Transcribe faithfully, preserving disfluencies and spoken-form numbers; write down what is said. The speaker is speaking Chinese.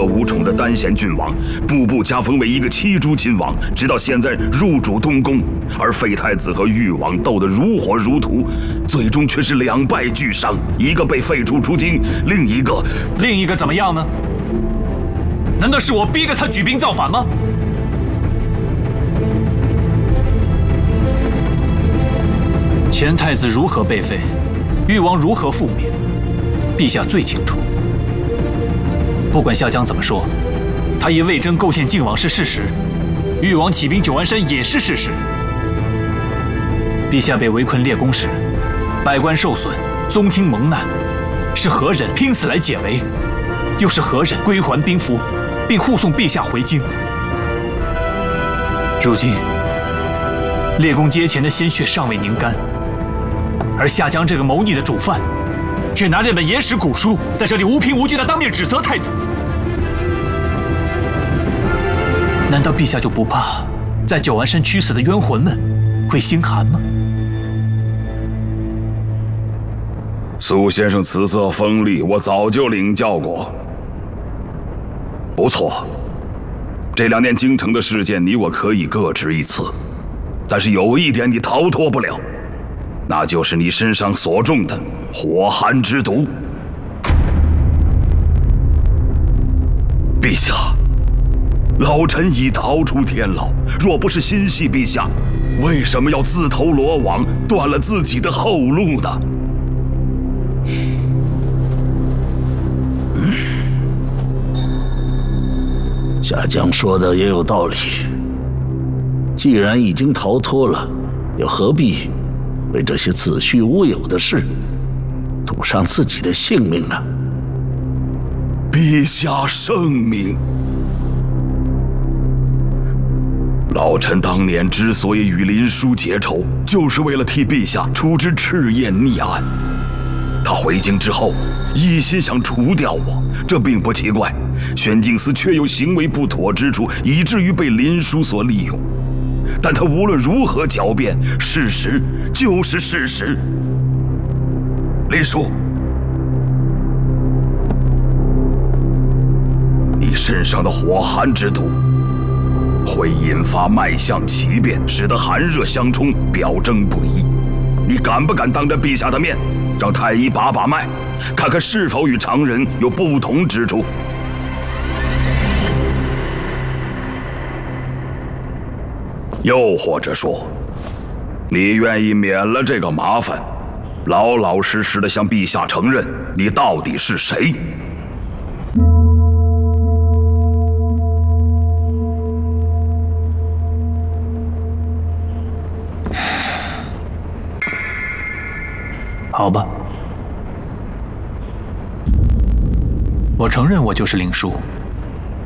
无宠的单贤郡王，步步加封为一个七珠亲王，直到现在入主东宫。而废太子和誉王斗得如火如荼，最终却是两败俱伤，一个被废除出京，另一个…… 另一个怎么样呢？难道是我逼着他举兵造反吗？前太子如何被废，誉王如何覆灭，陛下最清楚。不管夏江怎么说，他以魏征构陷晋王是事实，誉王起兵九安山也是事实。陛下被围困列宫时，百官受损，宗亲蒙难，是何人拼死来解围？又是何人归还兵符，并护送陛下回京？如今，列宫阶前的鲜血尚未凝干，而夏江这个谋逆的主犯，却拿这本野史古书在这里无凭无据地当面指责太子。难道陛下就不怕在九安山屈死的冤魂们会心寒吗？ 苏先生此色锋利，我早就领教过。不错，这两年京城的事件，你我可以各执一词，但是有一点你逃脱不了，那就是你身上所中的火寒之毒。陛下，老臣已逃出天牢，若不是心系陛下，为什么要自投罗网，断了自己的后路呢？ 夏江说的也有道理，既然已经逃脱了，又何必为这些子虚乌有的事赌上自己的性命呢？ 陛下圣明。老臣当年之所以与林殊结仇，就是为了替陛下除之赤焰逆案。他回京之后，一心想除掉我，这并不奇怪。玄镜司确有行为不妥之处，以至于被林殊所利用。但他无论如何狡辩，事实就是事实。林殊，你身上的火寒之毒会引发脉象奇变，使得寒热相冲，表征不一。你敢不敢当着陛下的面，让太医把把脉，看看是否与常人有不同之处？又或者说，你愿意免了这个麻烦，老老实实的向陛下承认你到底是谁？ 好吧，我承认我就是林殊。